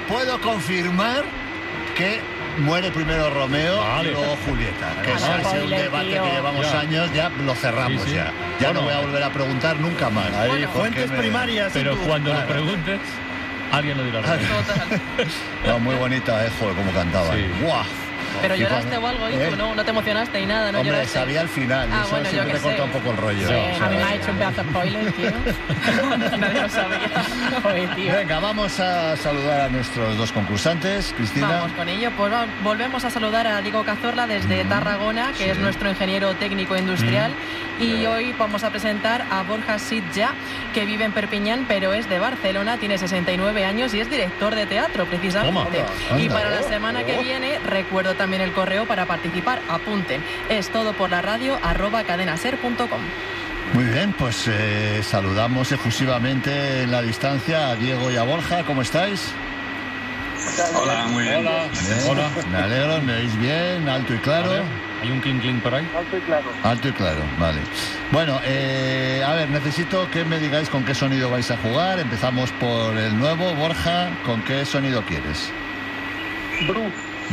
puedo confirmar que muere primero Romeo y luego Julieta. Que ese ha sido un debate que llevamos años, ya lo cerramos ya. Ya no voy a volver a preguntar nunca más. Fuentes primarias. Pero cuando lo preguntes, alguien lo dirá. No, muy bonita, joder, cómo cantaba. Sí. ¡Guau! ¿Pero lloraste o algo, hijo? ¿No te emocionaste y nada? ¿No Hombre, lloraste? sabía al final. Eso bueno, siempre te corta un poco el rollo. Sí, a mí me ha hecho un pedazo de spoiler, tío. Nadie lo sabía. Joder, tío. Venga, vamos a saludar a nuestros dos concursantes. Cristina. Vamos con ello. Pues volvemos a saludar a Diego Cazorla desde Tarragona, que es nuestro ingeniero técnico industrial. Y hoy vamos a presentar a Borja Sitja, que vive en Perpiñán, pero es de Barcelona, tiene 69 años y es director de teatro, precisamente. Y para la semana que viene, recuerdo también el correo para participar. Apunten. Es todo por la radio @cadenaser.com. Muy bien, pues saludamos efusivamente en la distancia a Diego y a Borja. ¿Cómo estáis? Hola, muy bien. Hola. Me alegro, me oís bien, alto y claro. ¿Hay un clink por ahí? Alto y claro. Alto y claro, vale. Bueno, a ver, necesito que me digáis con qué sonido vais a jugar. Empezamos por el nuevo. Borja, ¿con qué sonido quieres? Bru.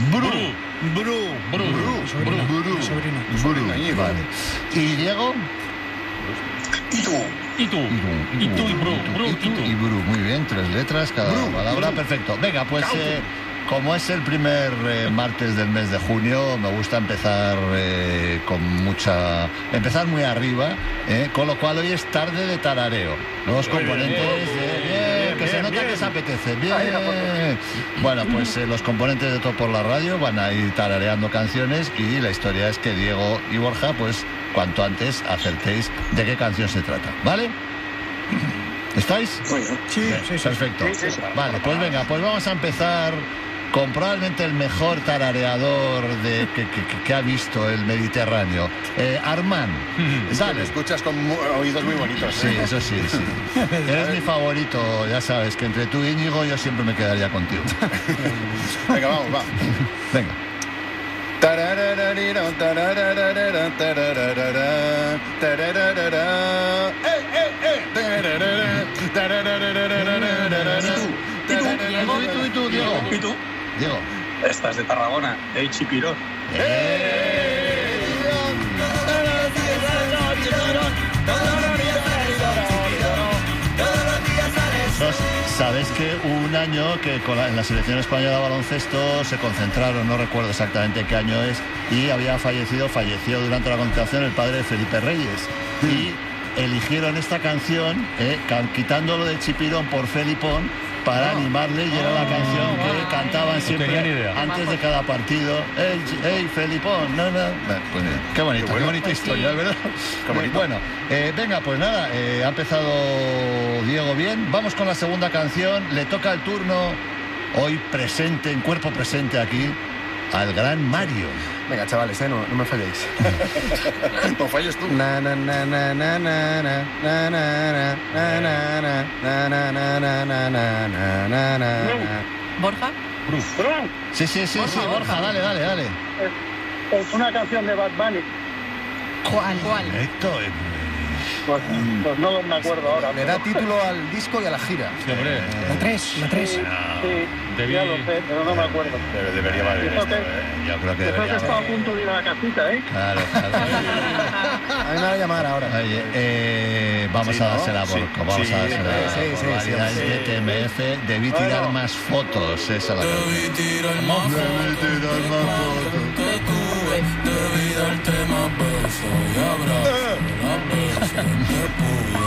Vale. ¿Y Diego? Y tú y Bru. Muy bien, 3 letras cada palabra. Perfecto. Venga, pues como es el primer martes del mes de junio, me gusta empezar empezar muy arriba, con lo cual hoy es tarde de tarareo. Los componentes que se nota que se apetece. Bien. Bueno, pues los componentes de Todo por la Radio van a ir tarareando canciones y la historia es que Diego y Borja, pues cuanto antes acertéis de qué canción se trata, ¿vale? ¿Estáis? Sí, perfecto. Sí. Vale, pues venga, pues vamos a empezar con probablemente el mejor tarareador que ha visto el Mediterráneo. Armand, dale. Escuchas con oídos muy bonitos. Sí, eso sí. Eres mi favorito, ya sabes, que entre tú y Íñigo yo siempre me quedaría contigo. Venga, vamos, va. Venga. ¿Y tú, Diego? ¿Y tú? Diego. Estás de Tarragona, Chipirón. Sabéis que hubo un año que en la selección española de baloncesto se concentraron, no recuerdo exactamente qué año es, y falleció durante la concentración el padre de Felipe Reyes. Y eligieron esta canción, quitándolo de Chipirón por Felipón, para animarle, y era la canción que cantaban siempre antes de cada partido. ¡Ey, Felipón! No. Pues, qué bonita historia, ¿verdad? Bueno, venga, pues nada, ha empezado Diego bien. Vamos con la segunda canción. Le toca el turno, hoy presente, en cuerpo presente aquí, al gran Mario. Venga, chavales, no me falléis. No falles tú. ¿Borja? Sí, Borja, dale. Es una canción de Bad Bunny. ¿Cuál? Correcto. Pues no me acuerdo ahora. Le da título al disco y a la gira. Sí, hombre. La 3. Sí, ya lo sé, pero no me acuerdo. Debería valer esto, Yo creo que Después debería. estaba a punto de ir a la casita, Claro. A mí me va a llamar ahora. Oye, vamos a dársela a Borja. Vamos a dársela. Sí. Variedades de TMF. Debí tirar más fotos. Esa es la canción. Debí tirar más fotos. Debí darte más besos y abrazos.